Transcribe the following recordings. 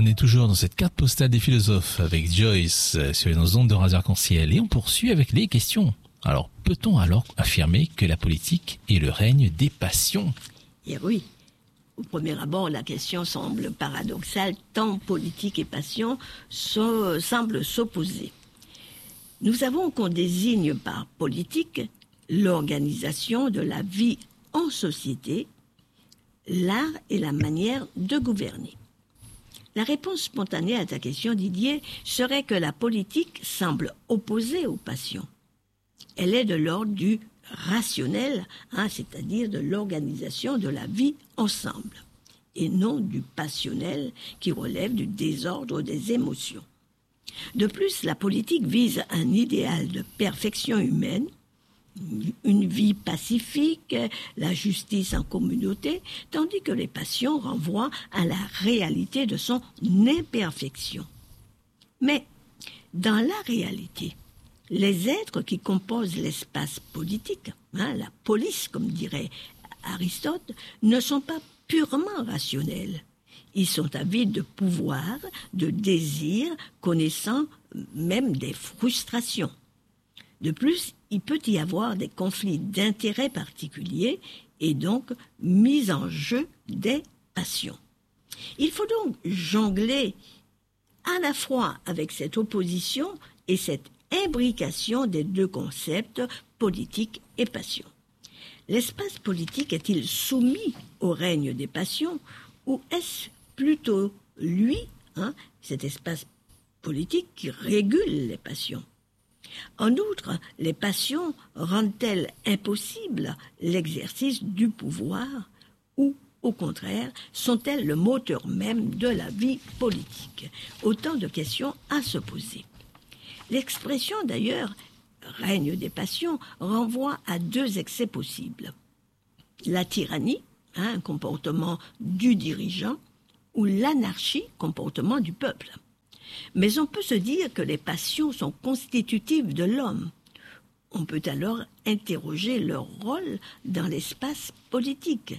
On est toujours dans cette carte postale des philosophes avec Joyce sur les ondes de Radio Arc-en-Ciel et on poursuit avec les questions. Alors, peut-on alors affirmer que la politique est le règne des passions ? Eh oui. Au premier abord, la question semble paradoxale, tant politique et passion semblent s'opposer. Nous savons qu'on désigne par politique l'organisation de la vie en société, l'art et la manière de gouverner. La réponse spontanée à ta question, Didier, serait que la politique semble opposée aux passions. Elle est de l'ordre du rationnel, c'est-à-dire de l'organisation de la vie ensemble, et non du passionnel qui relève du désordre des émotions. De plus, la politique vise un idéal de perfection humaine, une vie pacifique, la justice en communauté, tandis que les passions renvoient à la réalité de son imperfection. Mais, dans la réalité, les êtres qui composent l'espace politique, la police, comme dirait Aristote, ne sont pas purement rationnels. Ils sont avides de pouvoir, de désirs, connaissant même des frustrations. De plus, il peut y avoir des conflits d'intérêts particuliers et donc mise en jeu des passions. Il faut donc jongler à la fois avec cette opposition et cette imbrication des deux concepts, politique et passion. L'espace politique est-il soumis au règne des passions ou est-ce plutôt lui, cet espace politique qui régule les passions? En outre, les passions rendent-elles impossible l'exercice du pouvoir ou, au contraire, sont-elles le moteur même de la vie politique? Autant de questions à se poser. L'expression, d'ailleurs, règne des passions, renvoie à deux excès possibles. La tyrannie, un comportement du dirigeant, ou l'anarchie, comportement du peuple. Mais on peut se dire que les passions sont constitutives de l'homme. On peut alors interroger leur rôle dans l'espace politique.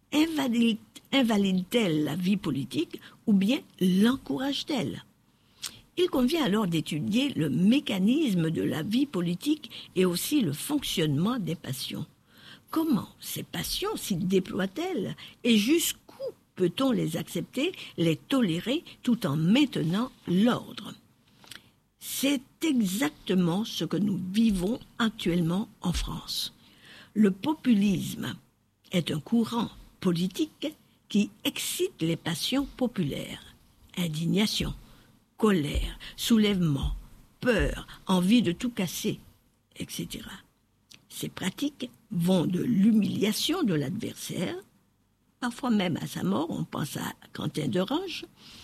Invalide-t-elle la vie politique ou bien l'encourage-t-elle ? Il convient alors d'étudier le mécanisme de la vie politique et aussi le fonctionnement des passions. Comment ces passions s'y déploient-elles et jusqu'où peut-on les accepter, les tolérer tout en maintenant l'ordre? C'est exactement ce que nous vivons actuellement en France. Le populisme est un courant politique qui excite les passions populaires. Indignation, colère, soulèvement, peur, envie de tout casser, etc. Ces pratiques vont de l'humiliation de l'adversaire, parfois même à sa mort, on pense à Quentin d'Orange,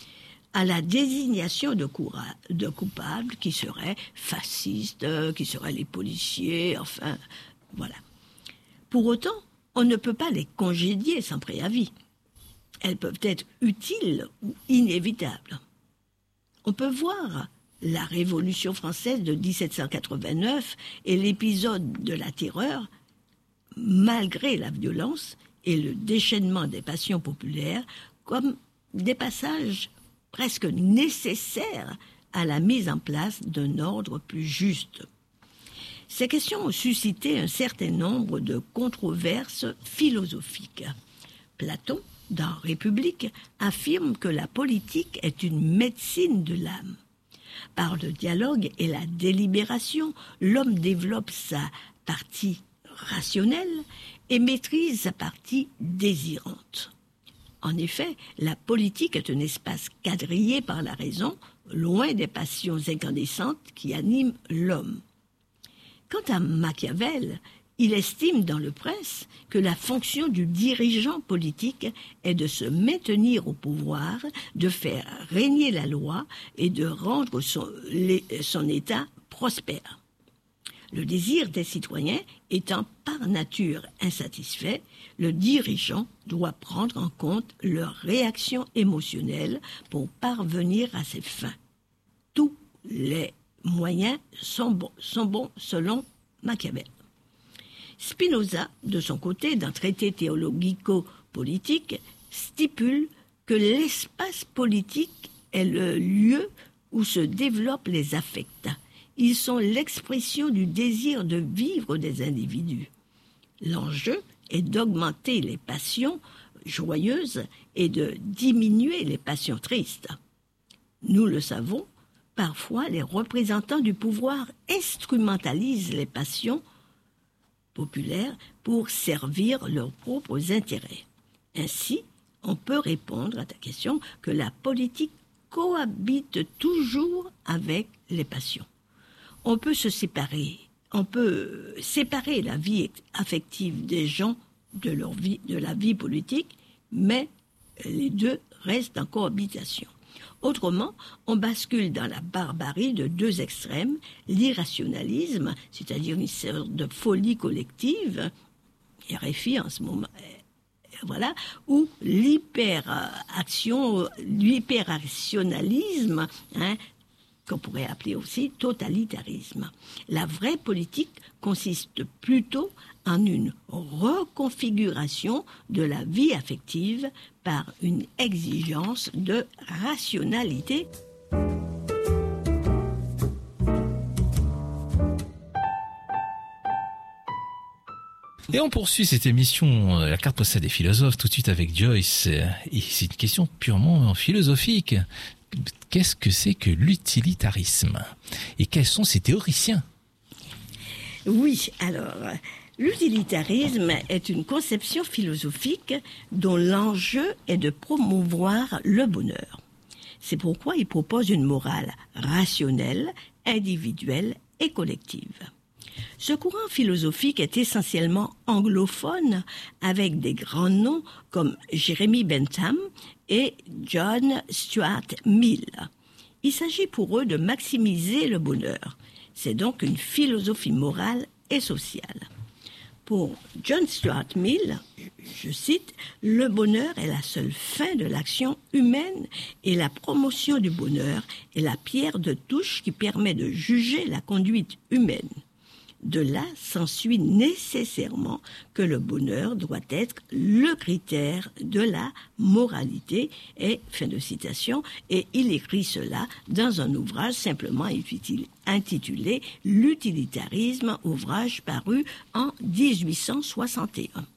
à la désignation de coupables qui seraient fascistes, qui seraient les policiers, enfin, voilà. Pour autant, on ne peut pas les congédier sans préavis. Elles peuvent être utiles ou inévitables. On peut voir la Révolution française de 1789 et l'épisode de la Terreur, malgré la violence et le déchaînement des passions populaires, comme des passages presque nécessaires à la mise en place d'un ordre plus juste. Ces questions ont suscité un certain nombre de controverses philosophiques. Platon, dans République, affirme que la politique est une médecine de l'âme. Par le dialogue et la délibération, l'homme développe sa partie rationnelle et maîtrise sa partie désirante. En effet, la politique est un espace quadrillé par la raison, loin des passions incandescentes qui animent l'homme. Quant à Machiavel, il estime dans Le Prince que la fonction du dirigeant politique est de se maintenir au pouvoir, de faire régner la loi et de rendre son État prospère. Le désir des citoyens étant par nature insatisfait, le dirigeant doit prendre en compte leurs réactions émotionnelles pour parvenir à ses fins. Tous les moyens sont bons selon Machiavel. Spinoza, de son côté, dans Traité théologico-politique, stipule que l'espace politique est le lieu où se développent les affects. Ils sont l'expression du désir de vivre des individus. L'enjeu est d'augmenter les passions joyeuses et de diminuer les passions tristes. Nous le savons, parfois les représentants du pouvoir instrumentalisent les passions populaires pour servir leurs propres intérêts. Ainsi, on peut répondre à ta question que la politique cohabite toujours avec les passions. On peut séparer la vie affective des gens de la vie politique, mais les deux restent en cohabitation. Autrement, on bascule dans la barbarie de deux extrêmes, l'irrationalisme, c'est-à-dire une sorte de folie collective, RFI en ce moment, voilà, ou l'hyperrationalisme, qu'on pourrait appeler aussi totalitarisme. La vraie politique consiste plutôt en une reconfiguration de la vie affective par une exigence de rationalité. Et on poursuit cette émission, la carte postale des philosophes, tout de suite avec Joyce. Et c'est une question purement philosophique. Qu'est-ce que c'est que l'utilitarisme? Et quels sont ses théoriciens? Oui, alors, l'utilitarisme est une conception philosophique dont l'enjeu est de promouvoir le bonheur. C'est pourquoi il propose une morale rationnelle, individuelle et collective. Ce courant philosophique est essentiellement anglophone, avec des grands noms comme Jeremy Bentham et John Stuart Mill. Il s'agit pour eux de maximiser le bonheur. C'est donc une philosophie morale et sociale. Pour John Stuart Mill, je cite, « Le bonheur est la seule fin de l'action humaine et la promotion du bonheur est la pierre de touche qui permet de juger la conduite humaine. De là s'ensuit nécessairement que le bonheur doit être le critère de la moralité. » Et fin de citation. Et il écrit cela dans un ouvrage simplement intitulé « L'utilitarisme », ouvrage paru en 1861.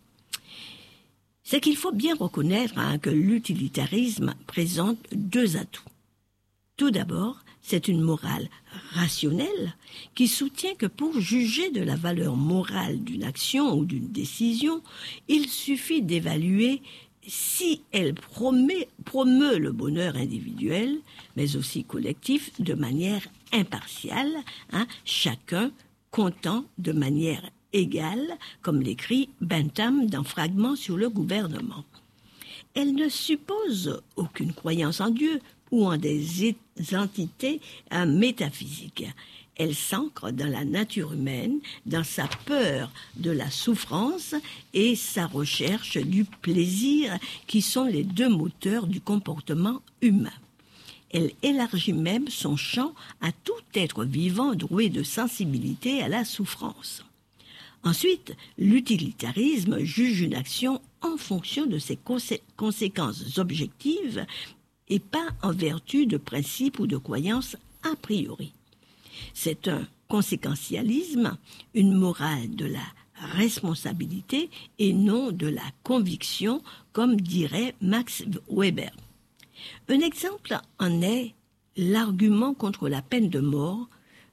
C'est qu'il faut bien reconnaître que l'utilitarisme présente deux atouts. Tout d'abord, c'est une morale rationnelle qui soutient que pour juger de la valeur morale d'une action ou d'une décision, il suffit d'évaluer si elle promeut le bonheur individuel, mais aussi collectif, de manière impartiale, chacun comptant de manière égale, comme l'écrit Bentham dans Fragments sur le gouvernement. Elle ne suppose aucune croyance en Dieu ou en des entités métaphysiques. Elle s'ancre dans la nature humaine, dans sa peur de la souffrance et sa recherche du plaisir, qui sont les deux moteurs du comportement humain. Elle élargit même son champ à tout être vivant doué de sensibilité à la souffrance. Ensuite, l'utilitarisme juge une action en fonction de ses conséquences objectives et pas en vertu de principes ou de croyances a priori. C'est un conséquentialisme, une morale de la responsabilité et non de la conviction, comme dirait Max Weber. Un exemple en est l'argument contre la peine de mort,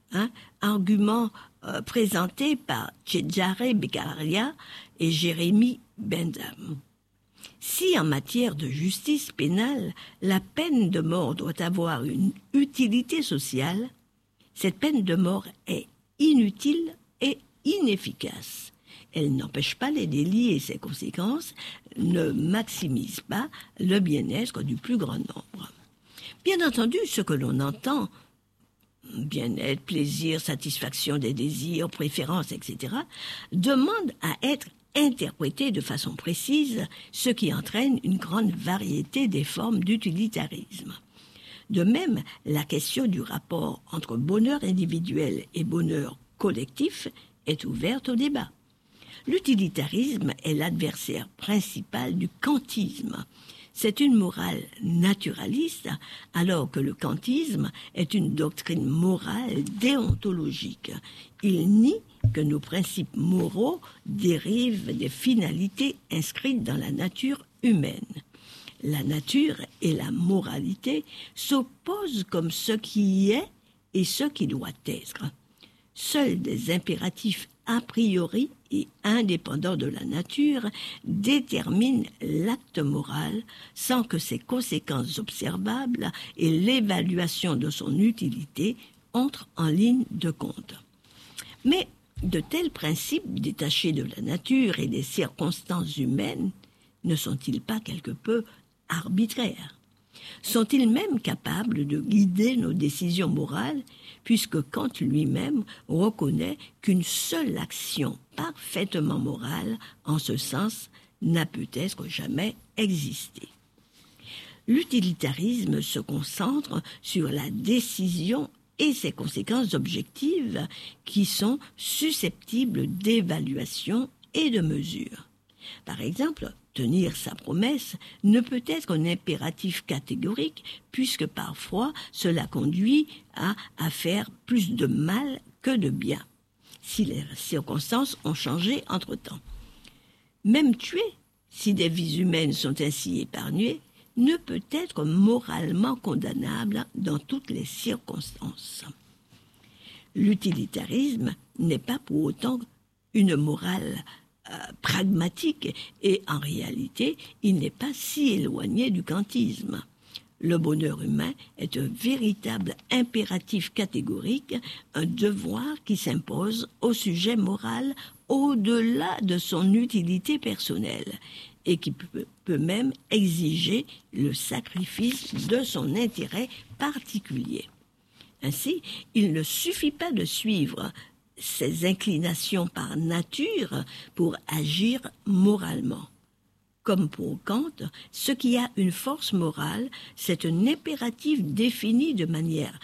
argument présenté par Cesare Beccaria et Jeremy Bentham. Si en matière de justice pénale, la peine de mort doit avoir une utilité sociale, cette peine de mort est inutile et inefficace. Elle n'empêche pas les délits et ses conséquences, ne maximise pas le bien-être du plus grand nombre. Bien entendu, ce que l'on entend, bien-être, plaisir, satisfaction des désirs, préférences, etc., demande à être interprété de façon précise, ce qui entraîne une grande variété des formes d'utilitarisme. De même, la question du rapport entre bonheur individuel et bonheur collectif est ouverte au débat. L'utilitarisme est l'adversaire principal du kantisme. C'est une morale naturaliste, alors que le kantisme est une doctrine morale déontologique. Il nie que nos principes moraux dérivent des finalités inscrites dans la nature humaine. La nature et la moralité s'opposent comme ce qui est et ce qui doit être. Seuls des impératifs a priori et indépendants de la nature déterminent l'acte moral sans que ses conséquences observables et l'évaluation de son utilité entrent en ligne de compte. Mais de tels principes détachés de la nature et des circonstances humaines ne sont-ils pas quelque peu arbitraires ? Sont-ils même capables de guider nos décisions morales, puisque Kant lui-même reconnaît qu'une seule action parfaitement morale, en ce sens, n'a peut-être jamais existé. L'utilitarisme se concentre sur la décision et ses conséquences objectives qui sont susceptibles d'évaluation et de mesure. Par exemple, tenir sa promesse ne peut être un impératif catégorique puisque parfois cela conduit à faire plus de mal que de bien, si les circonstances ont changé entre-temps. Même tuer, si des vies humaines sont ainsi épargnées, ne peut être moralement condamnable dans toutes les circonstances. L'utilitarisme n'est pas pour autant une morale pragmatique et en réalité, il n'est pas si éloigné du kantisme. Le bonheur humain est un véritable impératif catégorique, un devoir qui s'impose au sujet moral au-delà de son utilité personnelle et qui peut même exiger le sacrifice de son intérêt particulier. Ainsi, il ne suffit pas de suivre ses inclinations par nature pour agir moralement. Comme pour Kant, ce qui a une force morale, c'est un impératif défini de manière